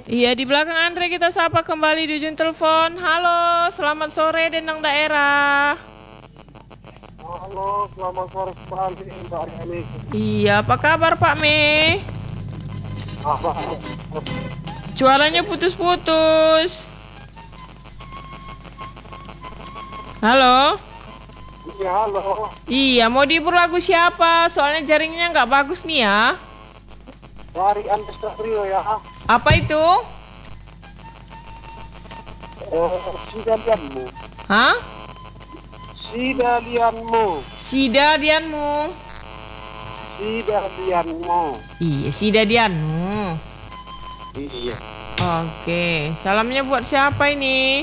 Iya, di belakang Andre kita sapa kembali di ujung telepon. Halo, selamat sore Denang Daerah. Halo, selamat sore kembali Mbak Yani. Iya, apa kabar Pak Me? Apa? Suaranya putus-putus. Halo? Iya, halo. Iya, mau dihibur lagu siapa? Soalnya jaringnya nggak bagus nih ya. Dari Andes Rio ya. Apa itu? Sidalianmu. Hah? Sidalianmu. Sidadianmu. Sidalianmu. Iya, Sidadianmu. Iya. Oke, salamnya buat siapa ini?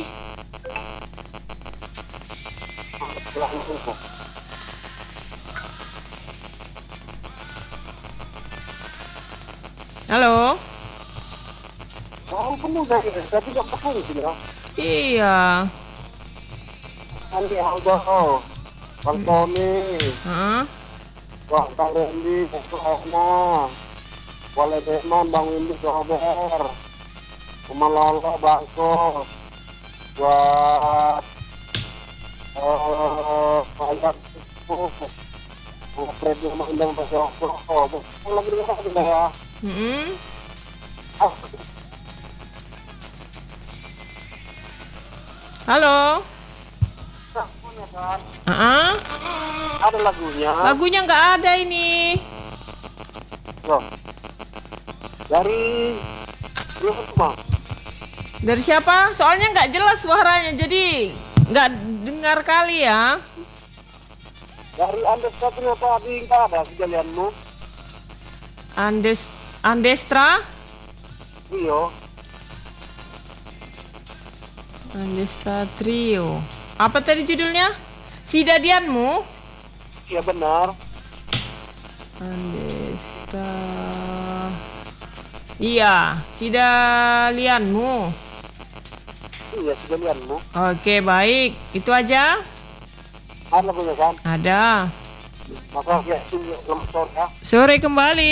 Halo? Orang penuh dari tapi nggak penuh sih ya. Iya. Andi Aldo, Bang Tony, Hah? Bang Randy, Bang Wale Deman, Bang Windy, Robert, Malala, Bangko, buat banyak Freddy Mandang Pasir Rokok. Lagi dengar tidak ya? Halo? Lagunya kan? Ada lagunya. Lagunya nggak ada ini. Loh. Dari rumah. Dari siapa? Soalnya nggak jelas suaranya, jadi nggak dengar kali ya. Dari Andes Satria tadi nggak ada kejadianmu. Andestra? Iya. Andestra Trio. Apa tadi judulnya? Sidadianmu? Iya benar. Andestra. Iya, Sidalianmu. Iya kejadianmu. Oke, baik. Itu aja? Ada lagunya kan? Ada. Maka ya selamat sore ya. Sore kembali.